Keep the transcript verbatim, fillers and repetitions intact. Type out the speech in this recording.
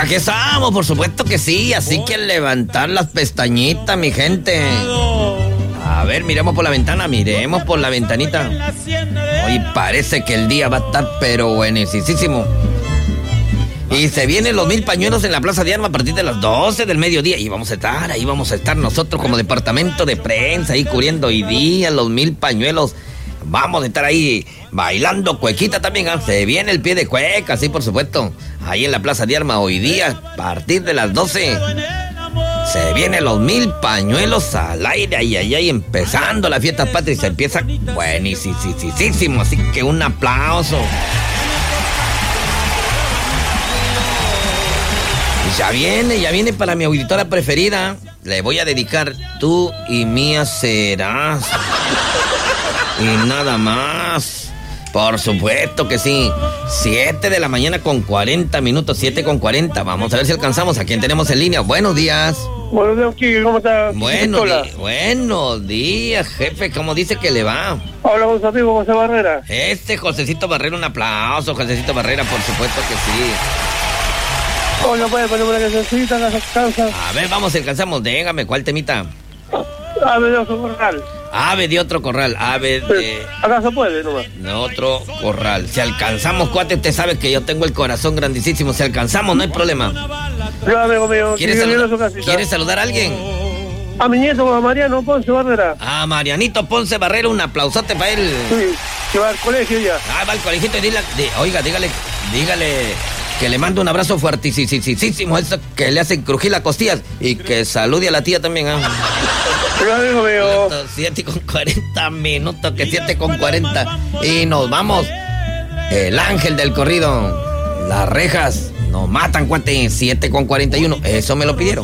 aquí estamos, por supuesto que sí. Así que levantar las pestañitas, mi gente. A ver, miremos por la ventana, miremos por la ventanita. Hoy parece que el día va a estar pero buenísimo. Y se vienen los mil pañuelos en la Plaza de Armas a partir de las doce del mediodía. Y vamos a estar, ahí vamos a estar nosotros como departamento de prensa, ahí cubriendo hoy día los mil pañuelos. Vamos a estar ahí bailando cuequita también, ¿eh? Se viene el pie de cueca, sí, por supuesto. Ahí en la Plaza de Armas hoy día, a partir de las doce. Se vienen los mil pañuelos al aire, ahí, ahí, ahí, empezando la fiesta patria y se empieza buenísimo. Así que un aplauso. Ya viene, ya viene para mi auditora preferida. Le voy a dedicar Tú y Mía Serás. Y nada más. Por supuesto que sí. siete de la mañana con cuarenta minutos. siete con cuarenta. Vamos a ver si alcanzamos. ¿A quién tenemos en línea? Buenos días. Buenos días, Kike. ¿Cómo está? Buenos, di- buenos días, jefe. ¿Cómo dice que le va? Habla con su amigo José Barrera. Este Josecito Barrera, un aplauso, Josecito Barrera, por supuesto que sí. ¿Cómo no puede poner una cancioncita en las casas? A ver, vamos, alcanzamos. Dígame, ¿cuál temita? Ave de otro corral. Ave de otro corral, ave de... Acá se puede, nomás. de otro corral. Si alcanzamos, cuate, usted sabe que yo tengo el corazón grandísimo. Si alcanzamos, no hay problema. Yo, amigo mío, ¿Quieres, que viene a salud- su casita. ¿Quieres saludar a alguien? A mi nieto, a Mariano Ponce Barrera. A Marianito Ponce Barrera, un aplausote para él. Sí, que va al colegio ya. Ah, va al colegito y dile, di- oiga, dígale, dígale que le mando un abrazo fuertísimo, eso que le hacen crujir las costillas y que salude a la tía también. ¿eh? Yo, amigo mío. siete con cuarenta minutos, que siete con cuarenta. Y nos vamos. El ángel del corrido. Las rejas nos matan, cuate. siete con cuarenta y uno. Eso me lo pidieron.